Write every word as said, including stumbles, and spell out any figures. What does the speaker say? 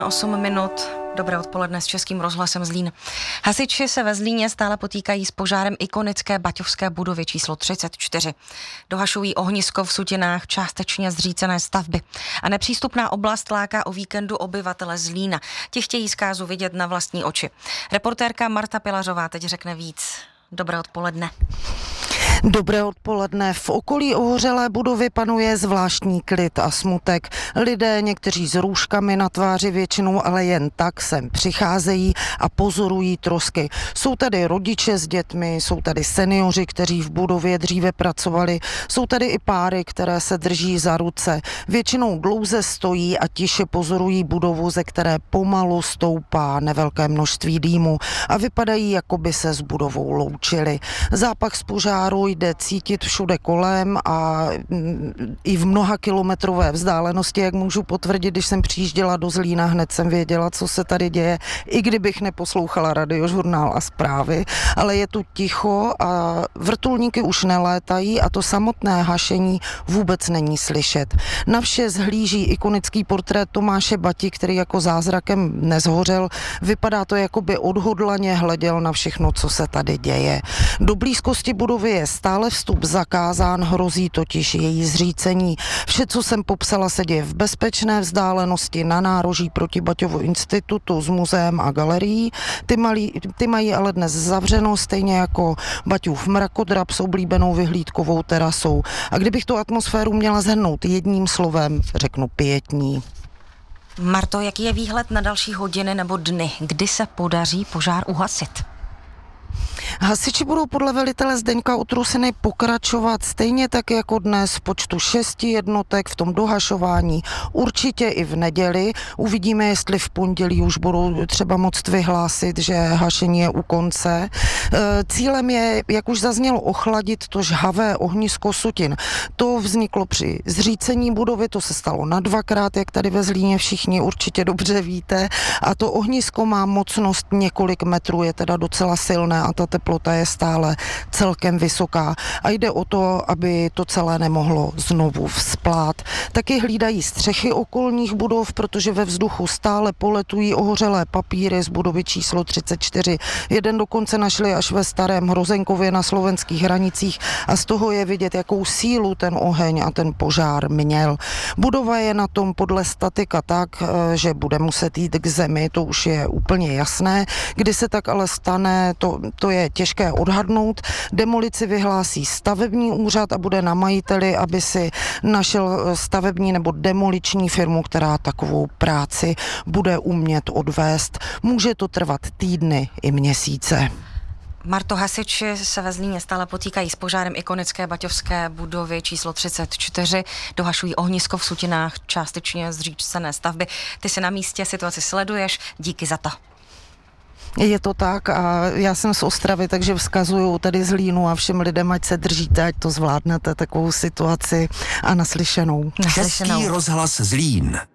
osm minut. Dobré odpoledne s Českým rozhlasem Zlín. Hasiči se ve Zlíně stále potýkají s požárem ikonické baťovské budovy číslo třicet čtyři. Dohašují ohnisko v sutinách částečně zřícené stavby. A nepřístupná oblast láká o víkendu obyvatele Zlína. Ti chtějí zkázu vidět na vlastní oči. Reportérka Marta Pilařová teď řekne víc. Dobré odpoledne. Dobré odpoledne. V okolí ohořelé budovy panuje zvláštní klid a smutek. Lidé, někteří s růžkami na tváři, většinou ale jen tak sem přicházejí a pozorují trosky. Jsou tady rodiče s dětmi, jsou tady seniori, kteří v budově dříve pracovali, jsou tady i páry, které se drží za ruce. Většinou dlouze stojí a tiše pozorují budovu, ze které pomalu stoupá nevelké množství dýmu a vypadají, jako by se s budovou loučili. Zápach z požáru jde cítit všude kolem a i v mnoha kilometrové vzdálenosti, jak můžu potvrdit, když jsem přijížděla do Zlína, hned jsem věděla, co se tady děje, i kdybych neposlouchala radiožurnál a zprávy, ale je tu ticho a vrtulníky už nelétají a to samotné hašení vůbec není slyšet. Na vše zhlíží ikonický portrét Tomáše Bati, který jako zázrakem nezhořel. Vypadá to, jako by odhodlaně hleděl na všechno, co se tady děje. Do blízkosti budovy je stále vstup zakázán, hrozí totiž její zřícení. Vše, co jsem popsala, se děje v bezpečné vzdálenosti na nároží proti Baťovu institutu s muzeem a galerií. Ty, malí, ty mají ale dnes zavřeno, stejně jako Baťův mrakodrap s oblíbenou vyhlídkovou terasou. A kdybych tu atmosféru měla shrnout jedním slovem, řeknu pietní. Marto, jaký je výhled na další hodiny nebo dny? Kdy se podaří požár uhasit? Hasiči budou podle velitele Zdeňka Otrusiny pokračovat stejně tak jako dnes v počtu šesti jednotek v tom dohašování. Určitě i v neděli. Uvidíme, jestli v pondělí už budou třeba moct vyhlásit, že hašení je u konce. Cílem je, jak už zaznělo, ochladit to žhavé ohnisko sutin. To vzniklo při zřícení budovy, to se stalo na dvakrát, jak tady ve Zlíně všichni určitě dobře víte. A to ohnisko má mocnost několik metrů, je teda docela silné a ta teplota je stále celkem vysoká a jde o to, aby to celé nemohlo znovu vzplát. Taky hlídají střechy okolních budov, protože ve vzduchu stále poletují ohořelé papíry z budovy číslo třicet čtyři. Jeden dokonce našli až ve Starém Hrozenkově na slovenských hranicích a z toho je vidět, jakou sílu ten oheň a ten požár měl. Budova je na tom podle statika tak, že bude muset jít k zemi, to už je úplně jasné. Kdy se tak ale stane, to, to je těžké odhadnout. Demolici vyhlásí stavební úřad a bude na majiteli, aby si našel stavební nebo demoliční firmu, která takovou práci bude umět odvést. Může to trvat týdny i měsíce. Marto, hasiči se ve Zlíně stále potýkají s požárem ikonické baťovské budovy číslo třicet čtyři. Dohašují ohnisko v sutinách částečně zřícené stavby. Ty si na místě situaci sleduješ. Díky za to. Je to tak a já jsem z Ostravy, takže vzkazuju tady Zlínu a všem lidem, ať se držíte, ať to zvládnete, takovou situaci a naslyšenou. naslyšenou. Český rozhlas Zlín.